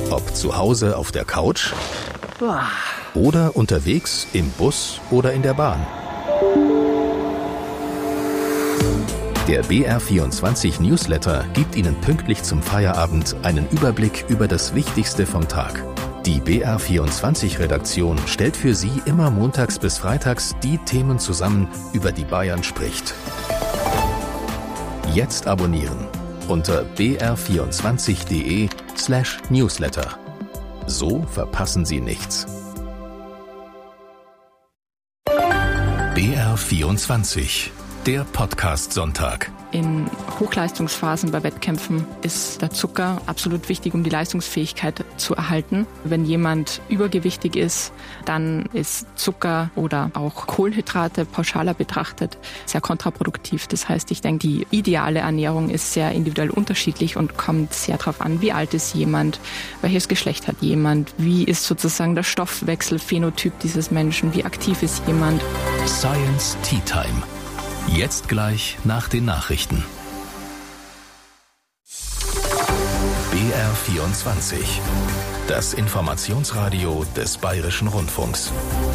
Ob zu Hause auf der Couch oder unterwegs im Bus oder in der Bahn. Der BR24 Newsletter gibt Ihnen pünktlich zum Feierabend einen Überblick über das Wichtigste vom Tag. Die BR24-Redaktion stellt für Sie immer montags bis freitags die Themen zusammen, über die Bayern spricht. Jetzt abonnieren unter br24.de/Newsletter. So verpassen Sie nichts. BR24, der Podcast-Sonntag. In Hochleistungsphasen bei Wettkämpfen ist der Zucker absolut wichtig, um die Leistungsfähigkeit zu erhalten. Wenn jemand übergewichtig ist, dann ist Zucker oder auch Kohlenhydrate pauschaler betrachtet sehr kontraproduktiv. Das heißt, ich denke, die ideale Ernährung ist sehr individuell unterschiedlich und kommt sehr darauf an, wie alt ist jemand, welches Geschlecht hat jemand, wie ist sozusagen der Stoffwechselphänotyp dieses Menschen, wie aktiv ist jemand. Science Tea Time. Jetzt gleich nach den Nachrichten. BR24, das Informationsradio des Bayerischen Rundfunks.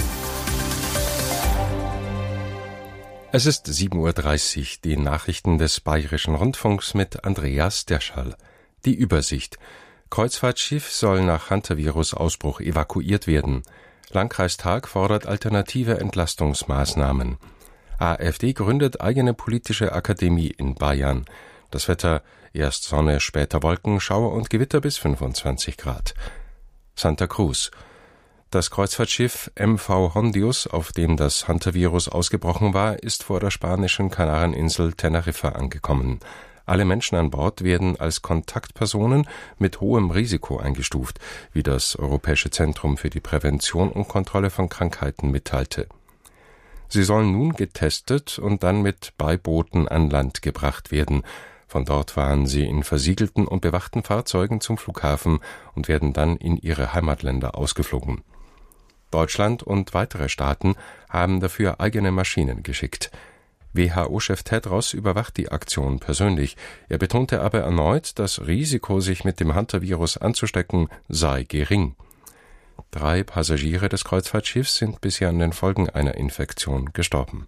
Es ist 7:30 Uhr, die Nachrichten des Bayerischen Rundfunks mit Andreas Derschall. Die Übersicht. Kreuzfahrtschiff soll nach Hantavirus-Ausbruch evakuiert werden. Landkreistag fordert alternative Entlastungsmaßnahmen. AfD gründet eigene politische Akademie in Bayern. Das Wetter: erst Sonne, später Wolken, Schauer und Gewitter bis 25 Grad. Santa Cruz. Das Kreuzfahrtschiff MV Hondius, auf dem das Hantavirus ausgebrochen war, ist vor der spanischen Kanareninsel Teneriffa angekommen. Alle Menschen an Bord werden als Kontaktpersonen mit hohem Risiko eingestuft, wie das Europäische Zentrum für die Prävention und Kontrolle von Krankheiten mitteilte. Sie sollen nun getestet und dann mit Beibooten an Land gebracht werden. Von dort fahren sie in versiegelten und bewachten Fahrzeugen zum Flughafen und werden dann in ihre Heimatländer ausgeflogen. Deutschland und weitere Staaten haben dafür eigene Maschinen geschickt. WHO-Chef Tedros überwacht die Aktion persönlich. Er betonte aber erneut, das Risiko, sich mit dem Hantavirus anzustecken, sei gering. 3 Passagiere des Kreuzfahrtschiffs sind bisher an den Folgen einer Infektion gestorben.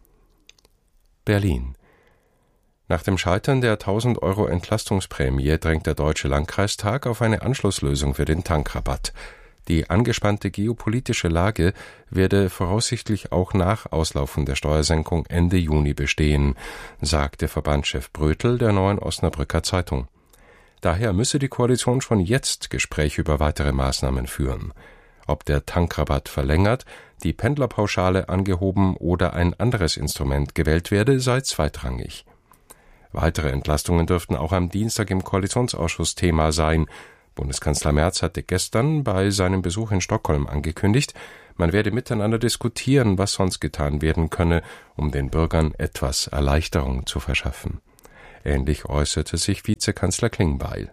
Berlin. Nach dem Scheitern der 1.000 € Entlastungsprämie drängt der Deutsche Landkreistag auf eine Anschlusslösung für den Tankrabatt. Die angespannte geopolitische Lage werde voraussichtlich auch nach Auslaufen der Steuersenkung Ende Juni bestehen, sagte Verbandschef Brötel der Neuen Osnabrücker Zeitung. Daher müsse die Koalition schon jetzt Gespräche über weitere Maßnahmen führen. Ob der Tankrabatt verlängert, die Pendlerpauschale angehoben oder ein anderes Instrument gewählt werde, sei zweitrangig. Weitere Entlastungen dürften auch am Dienstag im Koalitionsausschuss Thema sein. Bundeskanzler Merz hatte gestern bei seinem Besuch in Stockholm angekündigt, man werde miteinander diskutieren, was sonst getan werden könne, um den Bürgern etwas Erleichterung zu verschaffen. Ähnlich äußerte sich Vizekanzler Klingbeil.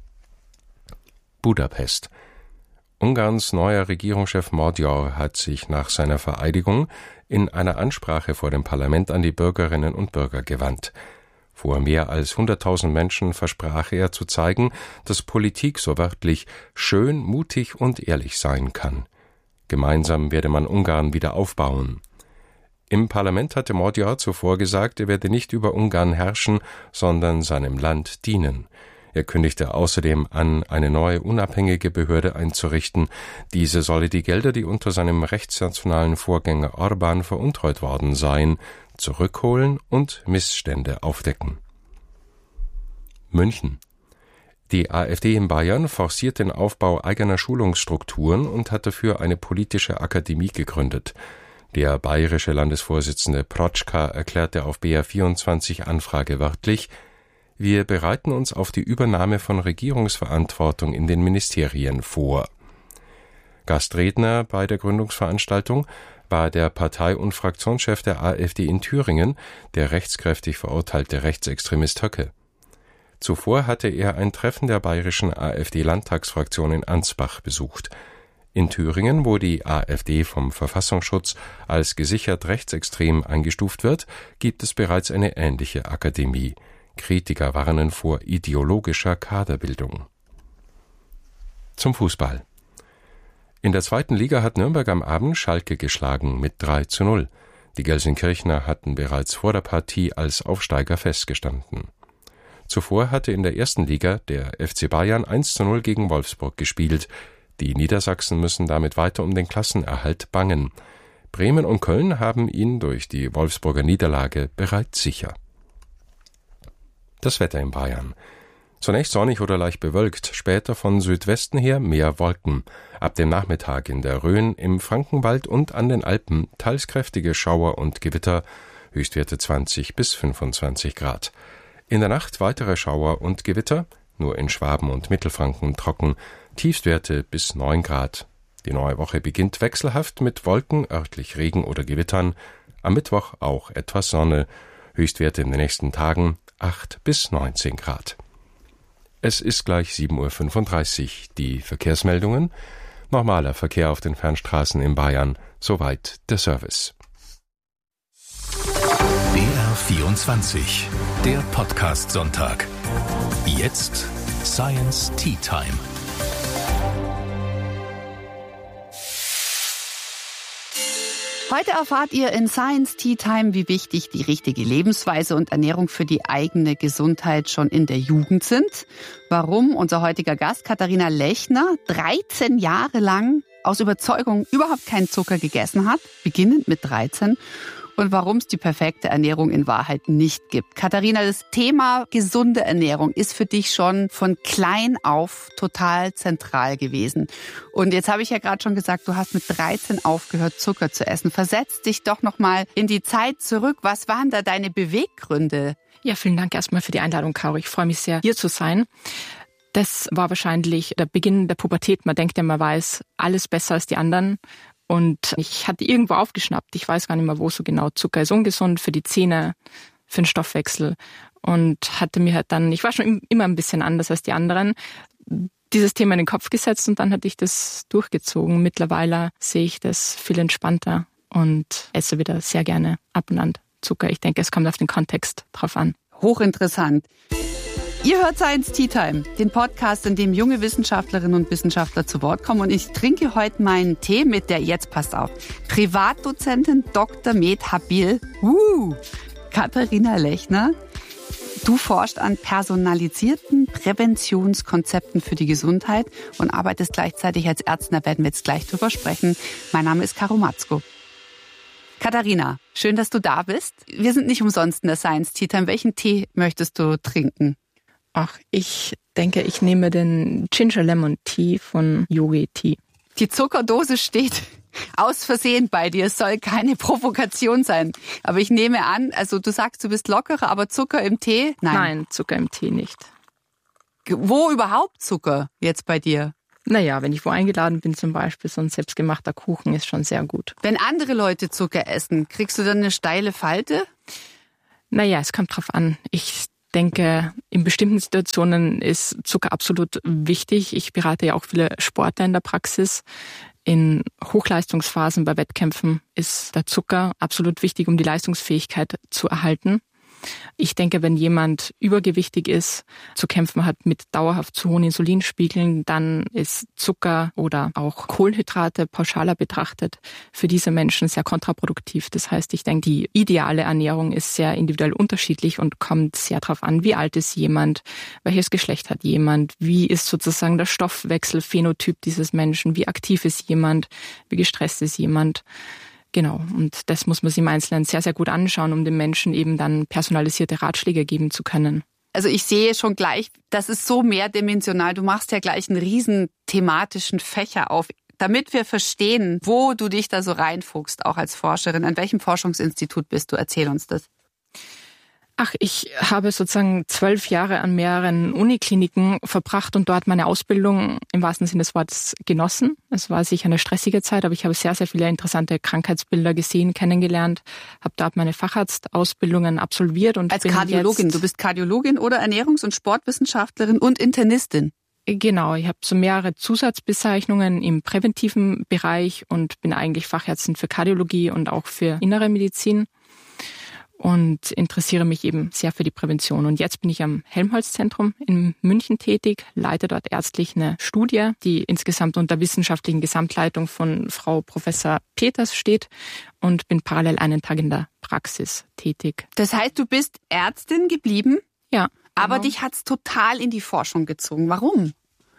Budapest. Ungarns neuer Regierungschef Magyar hat sich nach seiner Vereidigung in einer Ansprache vor dem Parlament an die Bürgerinnen und Bürger gewandt. Vor mehr als 100.000 Menschen versprach er zu zeigen, dass Politik so wörtlich schön, mutig und ehrlich sein kann. Gemeinsam werde man Ungarn wieder aufbauen. Im Parlament hatte Magyar zuvor gesagt, er werde nicht über Ungarn herrschen, sondern seinem Land dienen. Er kündigte außerdem an, eine neue unabhängige Behörde einzurichten. Diese solle die Gelder, die unter seinem rechtsnationalen Vorgänger Orbán veruntreut worden seien, zurückholen und Missstände aufdecken. München. Die AfD in Bayern forciert den Aufbau eigener Schulungsstrukturen und hat dafür eine politische Akademie gegründet. Der bayerische Landesvorsitzende Protschka erklärte auf BR24 Anfrage wörtlich: Wir bereiten uns auf die Übernahme von Regierungsverantwortung in den Ministerien vor. Gastredner bei der Gründungsveranstaltung war der Partei- und Fraktionschef der AfD in Thüringen, der rechtskräftig verurteilte Rechtsextremist Höcke. Zuvor hatte er ein Treffen der bayerischen AfD-Landtagsfraktion in Ansbach besucht. In Thüringen, wo die AfD vom Verfassungsschutz als gesichert rechtsextrem eingestuft wird, gibt es bereits eine ähnliche Akademie. Kritiker warnen vor ideologischer Kaderbildung. Zum Fußball. In der 2. Liga hat Nürnberg am Abend Schalke geschlagen mit 3:0. Die Gelsenkirchner hatten bereits vor der Partie als Aufsteiger festgestanden. Zuvor hatte in der 1. Liga der FC Bayern 1:0 gegen Wolfsburg gespielt. Die Niedersachsen müssen damit weiter um den Klassenerhalt bangen. Bremen und Köln haben ihn durch die Wolfsburger Niederlage bereits sicher. Das Wetter in Bayern. Zunächst sonnig oder leicht bewölkt, später von Südwesten her mehr Wolken. Ab dem Nachmittag in der Rhön, im Frankenwald und an den Alpen teils kräftige Schauer und Gewitter, Höchstwerte 20 bis 25 Grad. In der Nacht weitere Schauer und Gewitter, nur in Schwaben und Mittelfranken trocken, Tiefstwerte bis 9 Grad. Die neue Woche beginnt wechselhaft mit Wolken, örtlich Regen oder Gewittern, am Mittwoch auch etwas Sonne, Höchstwerte in den nächsten Tagen 8 bis 19 Grad. Es ist gleich 7:35 Uhr. Die Verkehrsmeldungen. Normaler Verkehr auf den Fernstraßen in Bayern. Soweit der Service. BR24, der Podcast-Sonntag. Jetzt Science Tea Time. Heute erfahrt ihr in Science Tea Time, wie wichtig die richtige Lebensweise und Ernährung für die eigene Gesundheit schon in der Jugend sind. Warum unser heutiger Gast Katharina Lechner 13 Jahre lang aus Überzeugung überhaupt keinen Zucker gegessen hat, beginnend mit 13. Und warum es die perfekte Ernährung in Wahrheit nicht gibt. Katharina, das Thema gesunde Ernährung ist für dich schon von klein auf total zentral gewesen. Und jetzt habe ich ja gerade schon gesagt, du hast mit 13 aufgehört, Zucker zu essen. Versetz dich doch nochmal in die Zeit zurück. Was waren da deine Beweggründe? Ja, vielen Dank erstmal für die Einladung, Caro. Ich freue mich sehr, hier zu sein. Das war wahrscheinlich der Beginn der Pubertät. Man denkt ja, man weiß alles besser als die anderen. Und ich hatte irgendwo aufgeschnappt, ich weiß gar nicht mehr wo so genau, Zucker ist ungesund für die Zähne, für den Stoffwechsel. Und hatte mir halt dann, ich war schon immer ein bisschen anders als die anderen, dieses Thema in den Kopf gesetzt und dann hatte ich das durchgezogen. Mittlerweile sehe ich das viel entspannter und esse wieder sehr gerne ab und an Zucker. Ich denke, es kommt auf den Kontext drauf an. Hochinteressant. Ihr hört Science Tea Time, den Podcast, in dem junge Wissenschaftlerinnen und Wissenschaftler zu Wort kommen. Und ich trinke heute meinen Tee mit der, jetzt passt auf, Privatdozentin Dr. Med Habil, Katharina Lechner. Du forschst an personalisierten Präventionskonzepten für die Gesundheit und arbeitest gleichzeitig als Ärztin. Da werden wir jetzt gleich drüber sprechen. Mein Name ist Caro Matzko. Katharina, schön, dass du da bist. Wir sind nicht umsonst in der Science Tea Time. Welchen Tee möchtest du trinken? Ach, ich denke, ich nehme den Ginger Lemon Tea von Yogi Tea. Die Zuckerdose steht aus Versehen bei dir. Es soll keine Provokation sein. Aber ich nehme an, also du sagst, du bist lockerer, aber Zucker im Tee? Nein, Zucker im Tee nicht. Wo überhaupt Zucker jetzt bei dir? Naja, wenn ich wo eingeladen bin zum Beispiel, so ein selbstgemachter Kuchen ist schon sehr gut. Wenn andere Leute Zucker essen, kriegst du dann eine steile Falte? Naja, es kommt drauf an. Ich denke, in bestimmten Situationen ist Zucker absolut wichtig. Ich berate ja auch viele Sportler in der Praxis. In Hochleistungsphasen bei Wettkämpfen ist der Zucker absolut wichtig, um die Leistungsfähigkeit zu erhalten. Ich denke, wenn jemand übergewichtig ist, zu kämpfen hat mit dauerhaft zu hohen Insulinspiegeln, dann ist Zucker oder auch Kohlenhydrate pauschaler betrachtet für diese Menschen sehr kontraproduktiv. Das heißt, ich denke, die ideale Ernährung ist sehr individuell unterschiedlich und kommt sehr darauf an, wie alt ist jemand, welches Geschlecht hat jemand, wie ist sozusagen der Stoffwechselphänotyp dieses Menschen, wie aktiv ist jemand, wie gestresst ist jemand. Genau, und das muss man sich im Einzelnen sehr, sehr gut anschauen, um den Menschen eben dann personalisierte Ratschläge geben zu können. Also ich sehe schon gleich, das ist so mehrdimensional. Du machst ja gleich einen riesen thematischen Fächer auf, damit wir verstehen, wo du dich da so reinfuchst, auch als Forscherin. An welchem Forschungsinstitut bist du? Erzähl uns das. Ach, ich habe sozusagen 12 Jahre an mehreren Unikliniken verbracht und dort meine Ausbildung im wahrsten Sinne des Wortes genossen. Es war sicher eine stressige Zeit, aber ich habe sehr, sehr viele interessante Krankheitsbilder gesehen, kennengelernt, habe dort meine Facharztausbildungen absolviert. Und als Kardiologin, du bist Kardiologin oder Ernährungs- und Sportwissenschaftlerin und Internistin. Genau, ich habe so mehrere Zusatzbezeichnungen im präventiven Bereich und bin eigentlich Fachärztin für Kardiologie und auch für innere Medizin. und interessiere mich eben sehr für die Prävention. Und jetzt bin ich am Helmholtz-Zentrum in München tätig, leite dort ärztlich eine Studie, die insgesamt unter wissenschaftlichen Gesamtleitung von Frau Professor Peters steht und bin parallel einen Tag in der Praxis tätig. Das heißt, du bist Ärztin geblieben? Ja. Aber genau. dich hat's total in die Forschung gezogen. Warum?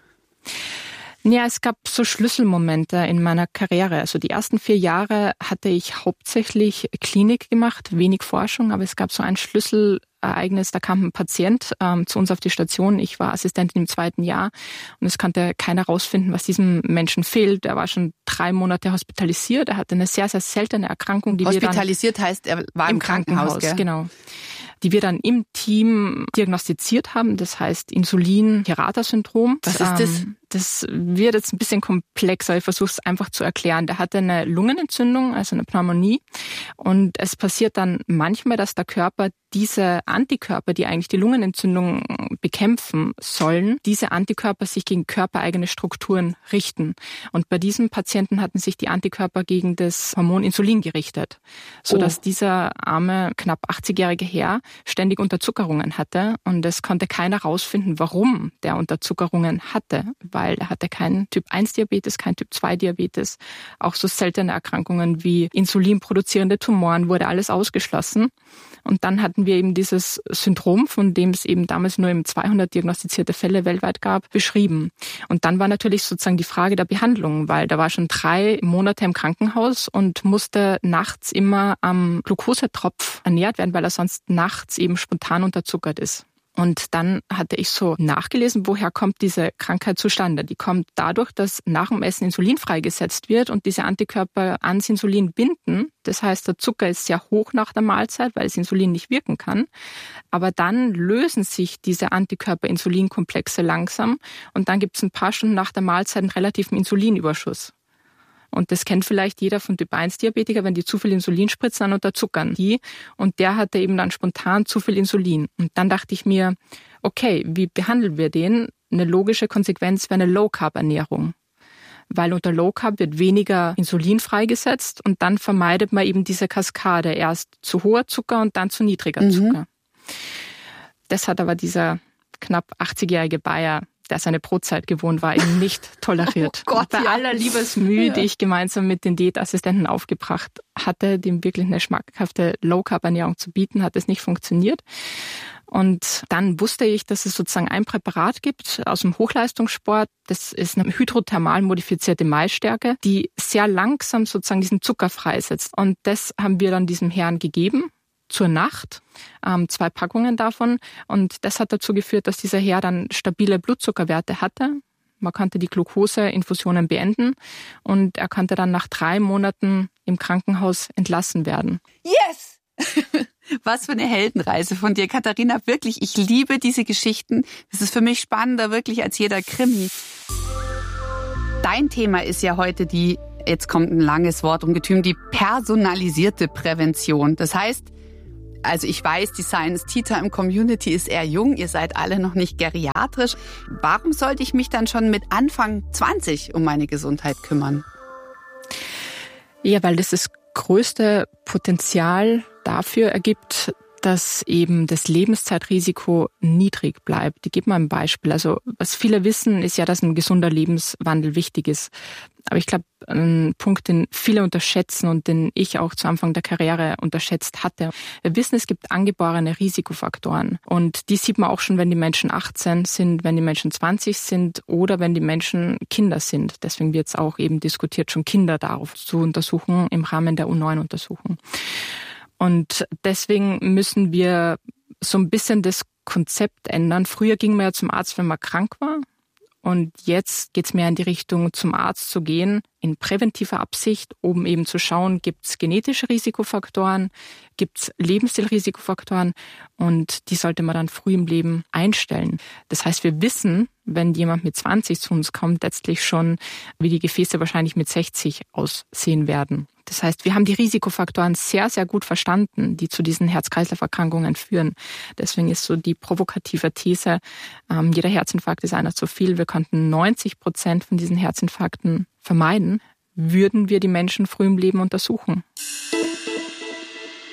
Ja, es gab so Schlüsselmomente in meiner Karriere. Also die ersten 4 Jahre hatte ich hauptsächlich Klinik gemacht, wenig Forschung, aber es gab so ein Schlüsselereignis, da kam ein Patient zu uns auf die Station. Ich war Assistentin im 2. Jahr und es konnte keiner rausfinden, was diesem Menschen fehlt. Er war schon 3 Monate hospitalisiert, er hatte eine sehr, sehr seltene Erkrankung. Die Hospitalisiert heißt, er war im Krankenhaus, gell? Genau. Die wir dann im Team diagnostiziert haben. Das heißt Insulin-Hirata-Syndrom. Was ist das? Das wird jetzt ein bisschen komplexer. Ich versuche es einfach zu erklären. Der hatte eine Lungenentzündung, also eine Pneumonie. Und es passiert dann manchmal, dass der Körper diese Antikörper, die eigentlich die Lungenentzündung bekämpfen sollen, diese Antikörper sich gegen körpereigene Strukturen richten. Und bei diesem Patienten hatten sich die Antikörper gegen das Hormon Insulin gerichtet, sodass dieser arme, knapp 80-jährige Herr ständig Unterzuckerungen hatte. Und es konnte keiner rausfinden, warum der Unterzuckerungen hatte, weil er hatte keinen Typ-1-Diabetes, kein Typ-2-Diabetes. Auch so seltene Erkrankungen wie insulinproduzierende Tumoren wurde alles ausgeschlossen. Und dann hatten wir eben dieses Syndrom, von dem es eben damals nur 200 diagnostizierte Fälle weltweit gab, beschrieben. Und dann war natürlich sozusagen die Frage der Behandlung, weil da war schon 3 Monate im Krankenhaus und musste nachts immer am Glukosetropf ernährt werden, weil er sonst nachts eben spontan unterzuckert ist. Und dann hatte ich so nachgelesen, woher kommt diese Krankheit zustande. Die kommt dadurch, dass nach dem Essen Insulin freigesetzt wird und diese Antikörper ans Insulin binden. Das heißt, der Zucker ist sehr hoch nach der Mahlzeit, weil das Insulin nicht wirken kann. Aber dann lösen sich diese Antikörper-Insulinkomplexe langsam und dann gibt es ein paar Stunden nach der Mahlzeit einen relativen Insulinüberschuss. Und das kennt vielleicht jeder von Typ-1-Diabetiker, wenn die zu viel Insulin spritzen, dann unterzuckern die. Und der hatte eben dann spontan zu viel Insulin. Und dann dachte ich mir, okay, wie behandeln wir den? Eine logische Konsequenz wäre eine Low-Carb-Ernährung. Weil unter Low-Carb wird weniger Insulin freigesetzt und dann vermeidet man eben diese Kaskade. Erst zu hoher Zucker und dann zu niedriger Zucker. Das hat aber dieser knapp 80-jährige Bayer, der seine Brotzeit gewohnt war, eben nicht toleriert. Oh Gott, bei aller Liebesmühe, die ich gemeinsam mit den Diätassistenten aufgebracht hatte, dem wirklich eine schmackhafte Low-Carb-Ernährung zu bieten, hat es nicht funktioniert. Und dann wusste ich, dass es sozusagen ein Präparat gibt aus dem Hochleistungssport. Das ist eine hydrothermal modifizierte Maisstärke, die sehr langsam sozusagen diesen Zucker freisetzt. Und das haben wir dann diesem Herrn gegeben. Zur Nacht, 2 Packungen davon. Und das hat dazu geführt, dass dieser Herr dann stabile Blutzuckerwerte hatte. Man konnte die Glukoseinfusionen beenden und er konnte dann nach 3 Monaten im Krankenhaus entlassen werden. Yes! Was für eine Heldenreise von dir, Katharina. Wirklich, ich liebe diese Geschichten. Das ist für mich spannender wirklich als jeder Krimi. Dein Thema ist ja heute jetzt kommt ein langes Wortungetüm, die personalisierte Prävention. Das heißt, also ich weiß, die Science Tea Time Community ist eher jung, ihr seid alle noch nicht geriatrisch. Warum sollte ich mich dann schon mit Anfang 20 um meine Gesundheit kümmern? Ja, weil das größte Potenzial dafür ergibt, dass eben das Lebenszeitrisiko niedrig bleibt. Ich gebe mal ein Beispiel. Also was viele wissen, ist ja, dass ein gesunder Lebenswandel wichtig ist. Aber ich glaube, ein Punkt, den viele unterschätzen und den ich auch zu Anfang der Karriere unterschätzt hatte. Wir wissen, es gibt angeborene Risikofaktoren. Und die sieht man auch schon, wenn die Menschen 18 sind, wenn die Menschen 20 sind oder wenn die Menschen Kinder sind. Deswegen wird es auch eben diskutiert, schon Kinder darauf zu untersuchen im Rahmen der U9-Untersuchung. Und deswegen müssen wir so ein bisschen das Konzept ändern. Früher ging man ja zum Arzt, wenn man krank war. Und jetzt geht es mehr in die Richtung, zum Arzt zu gehen, in präventiver Absicht, um eben zu schauen, gibt es genetische Risikofaktoren, gibt es Lebensstilrisikofaktoren und die sollte man dann früh im Leben einstellen. Das heißt, wir wissen, wenn jemand mit 20 zu uns kommt, letztlich schon, wie die Gefäße wahrscheinlich mit 60 aussehen werden. Das heißt, wir haben die Risikofaktoren sehr, sehr gut verstanden, die zu diesen Herz-Kreislauf-Erkrankungen führen. Deswegen ist so die provokative These, jeder Herzinfarkt ist einer zu viel. Wir konnten 90% von diesen Herzinfarkten vermeiden, würden wir die Menschen früh im Leben untersuchen.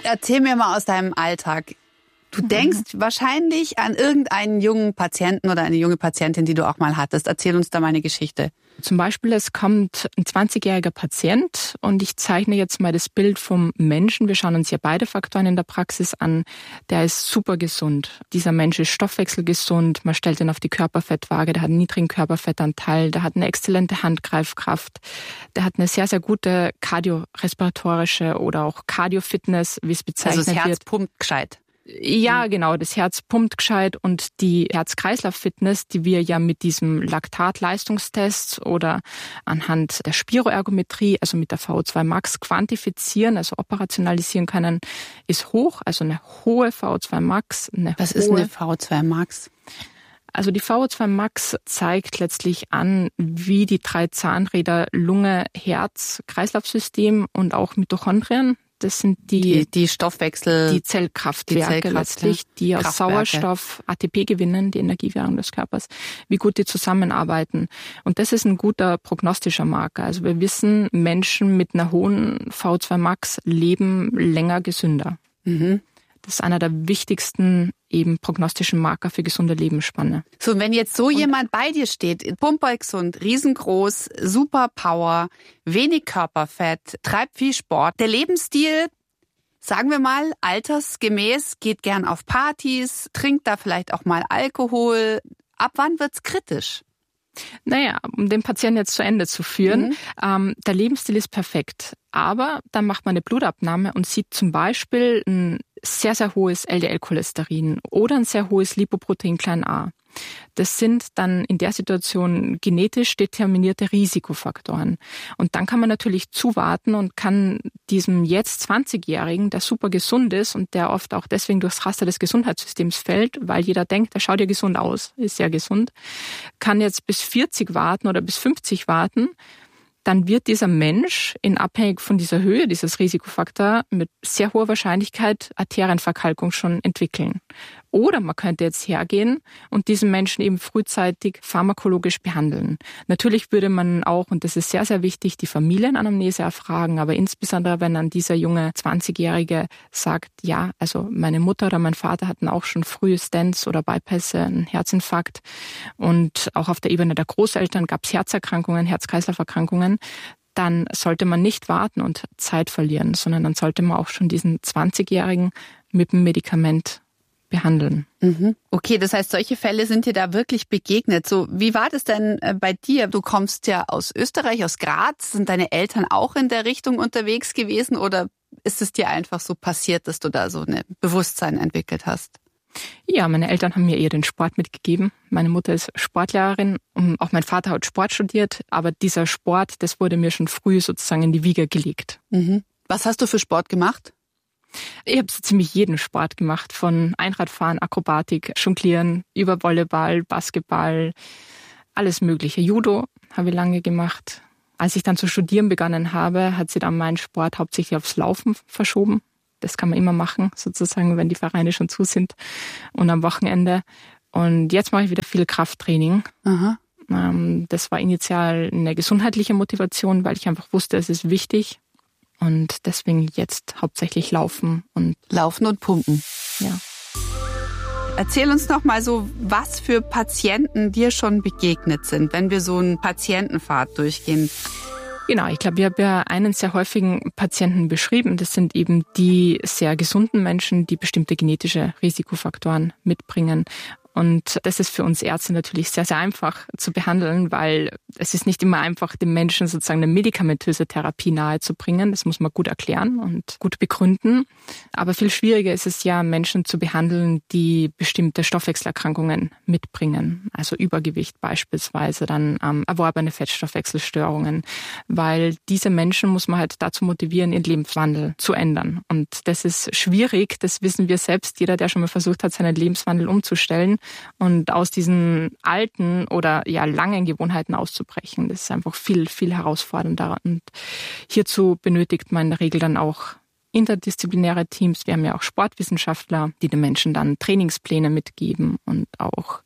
Erzähl mir mal aus deinem Alltag. Du denkst wahrscheinlich an irgendeinen jungen Patienten oder eine junge Patientin, die du auch mal hattest. Erzähl uns da mal eine Geschichte. Zum Beispiel, es kommt ein 20-jähriger Patient und ich zeichne jetzt mal das Bild vom Menschen. Wir schauen uns ja beide Faktoren in der Praxis an. Der ist super gesund. Dieser Mensch ist stoffwechselgesund. Man stellt ihn auf die Körperfettwaage. Der hat einen niedrigen Körperfettanteil. Der hat eine exzellente Handgreifkraft. Der hat eine sehr, sehr gute kardiorespiratorische oder auch Cardio-Fitness, wie es bezeichnet wird. Also das Herz pumpt gescheit. Ja, genau. Das Herz pumpt gescheit und die Herz-Kreislauf-Fitness, die wir ja mit diesem Laktat-Leistungstest oder anhand der Spiroergometrie, also mit der VO2 Max quantifizieren, also operationalisieren können, ist hoch, also eine hohe VO2 Max. Was ist eine VO2 Max? Also die VO2 Max zeigt letztlich an, wie die 3 Zahnräder Lunge, Herz, Kreislaufsystem und auch Mitochondrien, das sind die Stoffwechsel, die Zellkraftwerke letztlich, die aus Sauerstoff ATP gewinnen, die Energiewährung des Körpers, wie gut die zusammenarbeiten. Und das ist ein guter prognostischer Marker. Also wir wissen, Menschen mit einer hohen VO2 Max leben länger gesünder. Mhm. Das ist einer der wichtigsten eben prognostischen Marker für gesunde Lebensspanne. So, und wenn jetzt so jemand bei dir steht, pumpergesund, riesengroß, super Power, wenig Körperfett, treibt viel Sport, der Lebensstil, sagen wir mal, altersgemäß, geht gern auf Partys, trinkt da vielleicht auch mal Alkohol. Ab wann wird's kritisch? Naja, um den Patienten jetzt zu Ende zu führen, der Lebensstil ist perfekt. Aber dann macht man eine Blutabnahme und sieht zum Beispiel ein sehr, sehr hohes LDL-Cholesterin oder ein sehr hohes Lipoprotein a. Das sind dann in der Situation genetisch determinierte Risikofaktoren. Und dann kann man natürlich zuwarten und kann diesem jetzt 20-Jährigen, der super gesund ist und der oft auch deswegen durchs Raster des Gesundheitssystems fällt, weil jeder denkt, der schaut ja gesund aus, ist ja gesund, kann jetzt bis 40 warten oder bis 50 warten. Dann wird dieser Mensch abhängig von dieser Höhe dieses Risikofaktor mit sehr hoher Wahrscheinlichkeit Arterienverkalkung schon entwickeln. Oder man könnte jetzt hergehen und diesen Menschen eben frühzeitig pharmakologisch behandeln. Natürlich würde man auch, und das ist sehr, sehr wichtig, die Familienanamnese erfragen, aber insbesondere, wenn dann dieser junge 20-Jährige sagt, ja, also meine Mutter oder mein Vater hatten auch schon frühe Stents oder Bypässe, einen Herzinfarkt und auch auf der Ebene der Großeltern gab es Herzerkrankungen, Herz-Kreislauf-Erkrankungen, dann sollte man nicht warten und Zeit verlieren, sondern dann sollte man auch schon diesen 20-Jährigen mit dem Medikament behandeln. Okay, das heißt, solche Fälle sind dir da wirklich begegnet. So, wie war das denn bei dir? Du kommst ja aus Österreich, aus Graz. Sind deine Eltern auch in der Richtung unterwegs gewesen oder ist es dir einfach so passiert, dass du da so ein Bewusstsein entwickelt hast? Ja, meine Eltern haben mir eher den Sport mitgegeben. Meine Mutter ist Sportlehrerin und auch mein Vater hat Sport studiert. Aber dieser Sport, das wurde mir schon früh sozusagen in die Wiege gelegt. Was hast du für Sport gemacht? Ich habe so ziemlich jeden Sport gemacht, von Einradfahren, Akrobatik, Jonglieren, über Volleyball, Basketball, alles Mögliche. Judo habe ich lange gemacht. Als ich dann zu studieren begonnen habe, hat sich dann mein Sport hauptsächlich aufs Laufen verschoben. Das kann man immer machen, sozusagen, wenn die Vereine schon zu sind und am Wochenende. Und jetzt mache ich wieder viel Krafttraining. Aha. Das war initial eine gesundheitliche Motivation, weil ich einfach wusste, es ist wichtig. Und deswegen jetzt hauptsächlich Laufen und Pumpen. Ja. Erzähl uns noch mal so, was für Patienten dir schon begegnet sind, wenn wir so einen Patientenpfad durchgehen. Genau, ich glaube, ich habe ja einen sehr häufigen Patienten beschrieben. Das sind eben die sehr gesunden Menschen, die bestimmte genetische Risikofaktoren mitbringen. Und das ist für uns Ärzte natürlich sehr, sehr einfach zu behandeln, weil es ist nicht immer einfach, dem Menschen sozusagen eine medikamentöse Therapie nahezubringen. Das muss man gut erklären und gut begründen. Aber viel schwieriger ist es ja, Menschen zu behandeln, die bestimmte Stoffwechselerkrankungen mitbringen. Also Übergewicht beispielsweise, dann erworbene Fettstoffwechselstörungen. Weil diese Menschen muss man halt dazu motivieren, ihren Lebenswandel zu ändern. Und das ist schwierig, das wissen wir selbst. Jeder, der schon mal versucht hat, seinen Lebenswandel umzustellen, und aus diesen alten oder ja langen Gewohnheiten auszubrechen. Das ist einfach viel, viel herausfordernder. Und hierzu benötigt man in der Regel dann auch interdisziplinäre Teams. Wir haben ja auch Sportwissenschaftler, die den Menschen dann Trainingspläne mitgeben und auch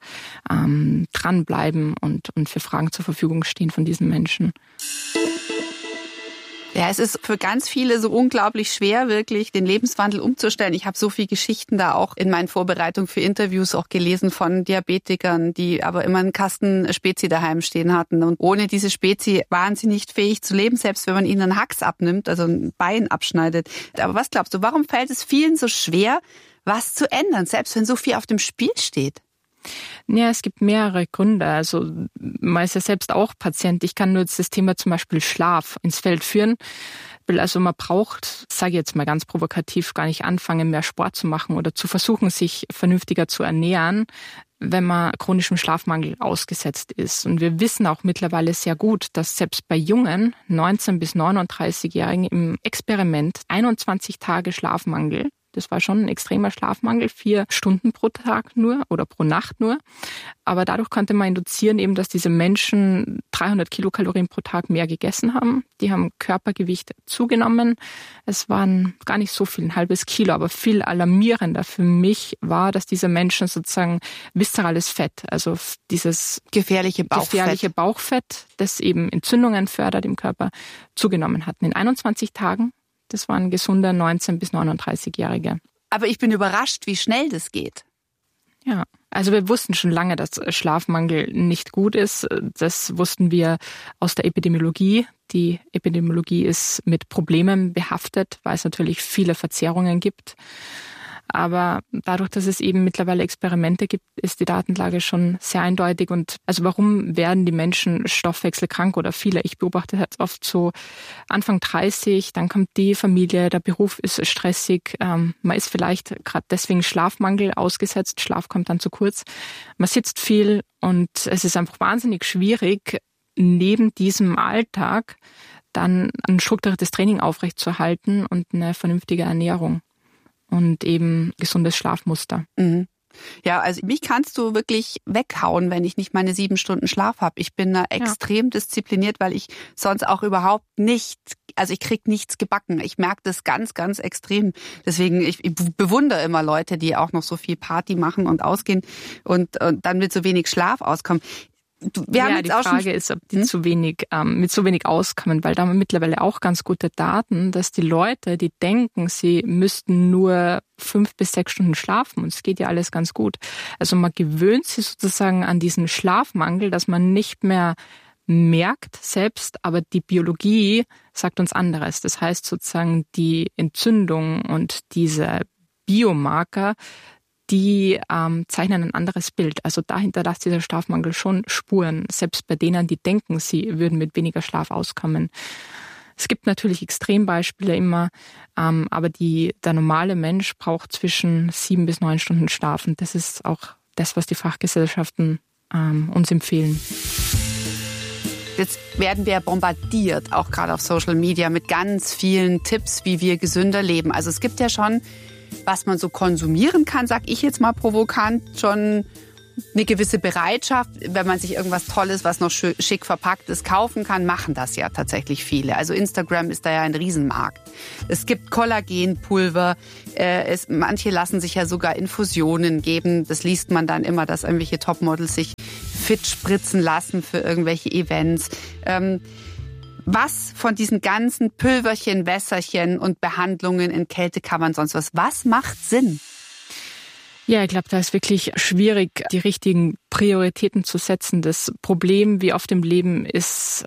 dranbleiben und für Fragen zur Verfügung stehen von diesen Menschen. Ja, es ist für ganz viele so unglaublich schwer, wirklich den Lebenswandel umzustellen. Ich habe so viele Geschichten da auch in meinen Vorbereitungen für Interviews auch gelesen von Diabetikern, die aber immer einen Kasten Spezi daheim stehen hatten. Und ohne diese Spezi waren sie nicht fähig zu leben, selbst wenn man ihnen einen Hax abnimmt, also ein Bein abschneidet. Aber was glaubst du, warum fällt es vielen so schwer, was zu ändern, selbst wenn so viel auf dem Spiel steht? Ja, es gibt mehrere Gründe. Also man ist ja selbst auch Patient. Ich kann nur jetzt das Thema zum Beispiel Schlaf ins Feld führen. Also man braucht, sage ich jetzt mal ganz provokativ, gar nicht anfangen, mehr Sport zu machen oder zu versuchen, sich vernünftiger zu ernähren, wenn man chronischem Schlafmangel ausgesetzt ist. Und wir wissen auch mittlerweile sehr gut, dass selbst bei jungen 19- bis 39-Jährigen im Experiment 21 Tage Schlafmangel, das war schon ein extremer Schlafmangel, 4 Stunden pro Tag nur oder pro Nacht nur. Aber dadurch konnte man induzieren eben, dass diese Menschen 300 Kilokalorien pro Tag mehr gegessen haben. Die haben Körpergewicht zugenommen. Es waren gar nicht so viel, ein halbes Kilo, aber viel alarmierender für mich war, dass diese Menschen sozusagen viszerales Fett, also dieses gefährliche Bauchfett, das eben Entzündungen fördert im Körper, zugenommen hatten. In 21 Tagen. Das waren gesunde 19- bis 39-Jährige. Aber ich bin überrascht, wie schnell das geht. Ja, also wir wussten schon lange, dass Schlafmangel nicht gut ist. Das wussten wir aus der Epidemiologie. Die Epidemiologie ist mit Problemen behaftet, weil es natürlich viele Verzerrungen gibt. Aber dadurch, dass es eben mittlerweile Experimente gibt, ist die Datenlage schon sehr eindeutig. Und also warum werden die Menschen stoffwechselkrank oder viele? Ich beobachte das oft so Anfang 30, dann kommt die Familie, der Beruf ist stressig. Man ist vielleicht gerade deswegen Schlafmangel ausgesetzt, Schlaf kommt dann zu kurz. Man sitzt viel und es ist einfach wahnsinnig schwierig, neben diesem Alltag dann ein strukturiertes Training aufrechtzuerhalten und eine vernünftige Ernährung. Und eben gesundes Schlafmuster. Mhm. Ja, also mich kannst du wirklich weghauen, wenn ich nicht meine 7 Stunden Schlaf habe. Ich bin da extrem diszipliniert, weil ich sonst auch überhaupt nicht, also ich krieg nichts gebacken. Ich merke das ganz, ganz extrem. Deswegen, ich bewundere immer Leute, die auch noch so viel Party machen und ausgehen und dann mit so wenig Schlaf auskommen. Wir haben jetzt die auch Frage ist, ob die mit zu wenig auskommen, weil da haben wir mittlerweile auch ganz gute Daten, dass die Leute, die denken, sie müssten nur 5 bis 6 Stunden schlafen und es geht ja alles ganz gut. Also man gewöhnt sich sozusagen an diesen Schlafmangel, dass man nicht mehr merkt selbst, aber die Biologie sagt uns anderes. Das heißt sozusagen die Entzündung und diese Biomarker, die zeichnen ein anderes Bild. Also dahinter lässt dieser Schlafmangel schon Spuren, selbst bei denen, die denken, sie würden mit weniger Schlaf auskommen. Es gibt natürlich Extrembeispiele immer, aber der normale Mensch braucht zwischen 7 bis 9 Stunden Schlaf. Und das ist auch das, was die Fachgesellschaften uns empfehlen. Jetzt werden wir bombardiert, auch gerade auf Social Media, mit ganz vielen Tipps, wie wir gesünder leben. Also es gibt ja schon, was man so konsumieren kann, sag ich jetzt mal provokant, schon eine gewisse Bereitschaft, wenn man sich irgendwas Tolles, was noch schick verpackt ist, kaufen kann, machen das ja tatsächlich viele. Also Instagram ist da ja ein Riesenmarkt. Es gibt Kollagenpulver, manche lassen sich ja sogar Infusionen geben. Das liest man dann immer, dass irgendwelche Topmodels sich fit spritzen lassen für irgendwelche Events. Was von diesen ganzen Pülverchen, Wässerchen und Behandlungen in Kältekammern, sonst was macht Sinn? Ja, ich glaube, da ist wirklich schwierig, die richtigen Prioritäten zu setzen. Das Problem, wie oft im Leben, ist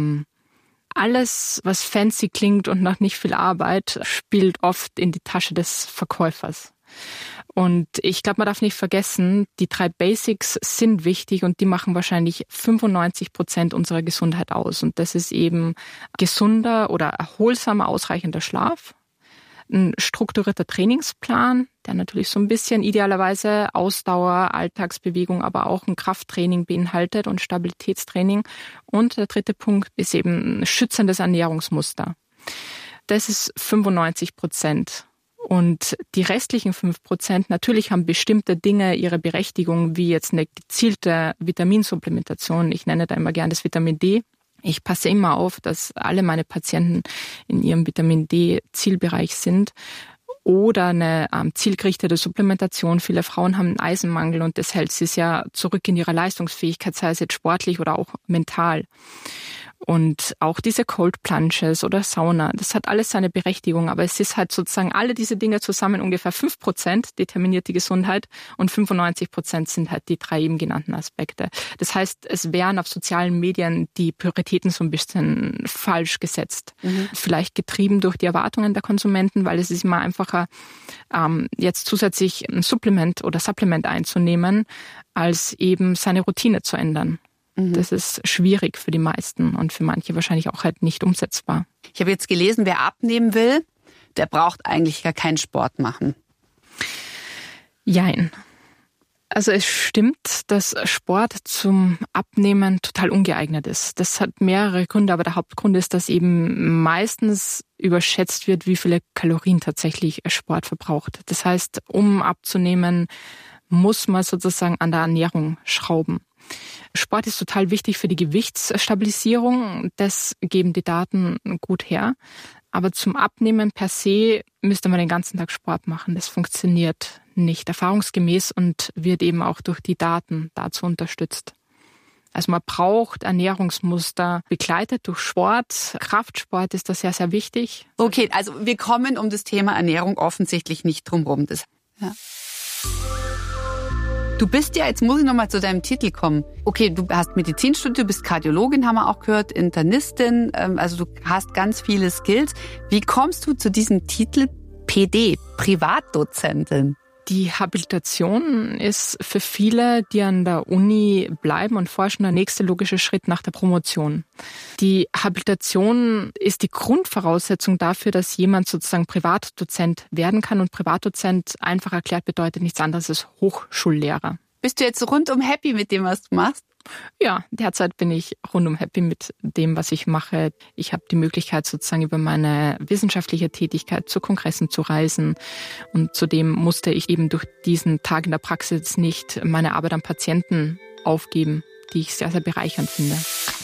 alles, was fancy klingt und nach nicht viel Arbeit, spielt oft in die Tasche des Verkäufers. Und ich glaube, man darf nicht vergessen, die 3 Basics sind wichtig und die machen wahrscheinlich 95% unserer Gesundheit aus. Und das ist eben gesunder oder erholsamer, ausreichender Schlaf, ein strukturierter Trainingsplan, der natürlich so ein bisschen idealerweise Ausdauer, Alltagsbewegung, aber auch ein Krafttraining beinhaltet und Stabilitätstraining. Und der 3. Punkt ist eben ein schützendes Ernährungsmuster. Das ist 95%. Und die restlichen 5%, natürlich haben bestimmte Dinge ihre Berechtigung, wie jetzt eine gezielte Vitaminsupplementation. Ich nenne da immer gerne das Vitamin D. Ich passe immer auf, dass alle meine Patienten in ihrem Vitamin D-Zielbereich sind. Oder eine zielgerichtete Supplementation. Viele Frauen haben einen Eisenmangel und das hält sie ja zurück in ihrer Leistungsfähigkeit, sei es jetzt sportlich oder auch mental. Und auch diese Cold Plunges oder Sauna, das hat alles seine Berechtigung, aber es ist halt sozusagen alle diese Dinge zusammen ungefähr 5% determiniert die Gesundheit und 95% sind halt die 3 eben genannten Aspekte. Das heißt, es wären auf sozialen Medien die Prioritäten so ein bisschen falsch gesetzt. Vielleicht getrieben durch die Erwartungen der Konsumenten, weil es ist immer einfacher, jetzt zusätzlich ein Supplement einzunehmen, als eben seine Routine zu ändern. Das ist schwierig für die meisten und für manche wahrscheinlich auch halt nicht umsetzbar. Ich habe jetzt gelesen, wer abnehmen will, der braucht eigentlich gar keinen Sport machen. Jein. Also es stimmt, dass Sport zum Abnehmen total ungeeignet ist. Das hat mehrere Gründe, aber der Hauptgrund ist, dass eben meistens überschätzt wird, wie viele Kalorien tatsächlich Sport verbraucht. Das heißt, um abzunehmen, muss man sozusagen an der Ernährung schrauben. Sport ist total wichtig für die Gewichtsstabilisierung. Das geben die Daten gut her. Aber zum Abnehmen per se müsste man den ganzen Tag Sport machen. Das funktioniert nicht erfahrungsgemäß und wird eben auch durch die Daten dazu unterstützt. Also man braucht Ernährungsmuster begleitet durch Sport. Kraftsport ist da sehr, sehr wichtig. Okay, also wir kommen um das Thema Ernährung offensichtlich nicht drum rum. Du bist ja, jetzt muss ich nochmal zu deinem Titel kommen. Okay, du hast Medizin studiert, du bist Kardiologin, haben wir auch gehört, Internistin, also du hast ganz viele Skills. Wie kommst du zu diesem Titel PD, Privatdozentin? Die Habilitation ist für viele, die an der Uni bleiben und forschen, der nächste logische Schritt nach der Promotion. Die Habilitation ist die Grundvoraussetzung dafür, dass jemand sozusagen Privatdozent werden kann. Und Privatdozent, einfach erklärt, bedeutet nichts anderes als Hochschullehrer. Bist du jetzt rundum happy mit dem, was du machst? Ja, derzeit bin ich rundum happy mit dem, was ich mache. Ich habe die Möglichkeit, sozusagen über meine wissenschaftliche Tätigkeit zu Kongressen zu reisen. Und zudem musste ich eben durch diesen Tag in der Praxis nicht meine Arbeit am Patienten aufgeben, die ich sehr, sehr bereichernd finde.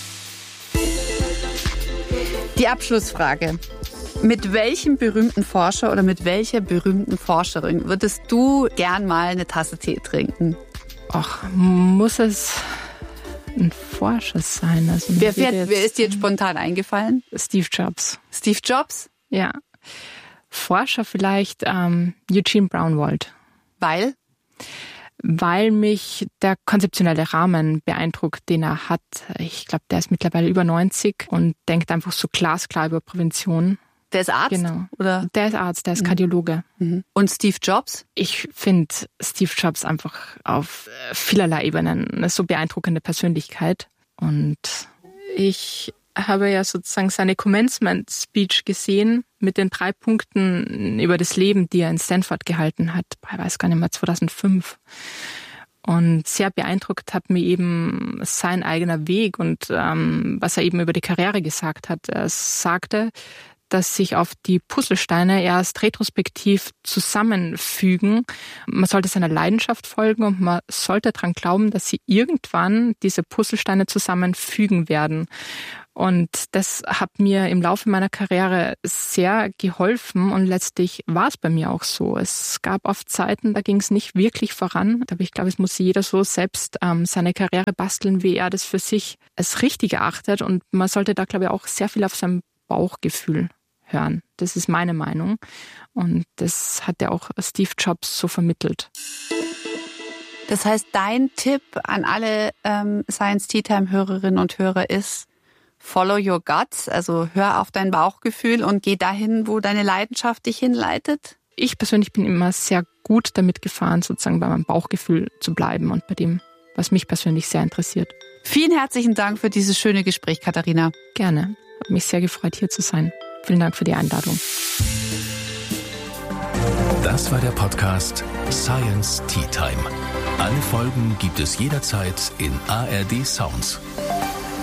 Die Abschlussfrage. Mit welchem berühmten Forscher oder mit welcher berühmten Forscherin würdest du gern mal eine Tasse Tee trinken? Ach, muss es ein Forscher sein? Also wer ist dir jetzt spontan eingefallen? Steve Jobs. Steve Jobs? Ja. Forscher vielleicht Eugene Braunwald. Weil? Weil mich der konzeptionelle Rahmen beeindruckt, den er hat. Ich glaube, der ist mittlerweile über 90 und denkt einfach so glasklar über Prävention. Der ist Arzt? Genau. Oder? Der ist Arzt, der ist Kardiologe. Und Steve Jobs? Ich finde Steve Jobs einfach auf vielerlei Ebenen eine so beeindruckende Persönlichkeit. Und ich habe ja sozusagen seine Commencement-Speech gesehen mit den 3 Punkten über das Leben, die er in Stanford gehalten hat. Ich weiß gar nicht mehr, 2005. Und sehr beeindruckt hat mir eben sein eigener Weg und was er eben über die Karriere gesagt hat. Er sagte, dass sich auf die Puzzlesteine erst retrospektiv zusammenfügen. Man sollte seiner Leidenschaft folgen und man sollte daran glauben, dass sie irgendwann diese Puzzlesteine zusammenfügen werden. Und das hat mir im Laufe meiner Karriere sehr geholfen und letztlich war es bei mir auch so. Es gab oft Zeiten, da ging es nicht wirklich voran. Aber ich glaube, es muss jeder so selbst seine Karriere basteln, wie er das für sich als richtig erachtet. Und man sollte da, glaube ich, auch sehr viel auf sein Bauchgefühl hören. Das ist meine Meinung. Und das hat ja auch Steve Jobs so vermittelt. Das heißt, dein Tipp an alle Science Tea Time Hörerinnen und Hörer ist, follow your guts, also hör auf dein Bauchgefühl und geh dahin, wo deine Leidenschaft dich hinleitet? Ich persönlich bin immer sehr gut damit gefahren, sozusagen bei meinem Bauchgefühl zu bleiben und bei dem, was mich persönlich sehr interessiert. Vielen herzlichen Dank für dieses schöne Gespräch, Katharina. Gerne. Hat mich sehr gefreut, hier zu sein. Vielen Dank für die Einladung. Das war der Podcast Science Tea Time. Alle Folgen gibt es jederzeit in ARD Sounds.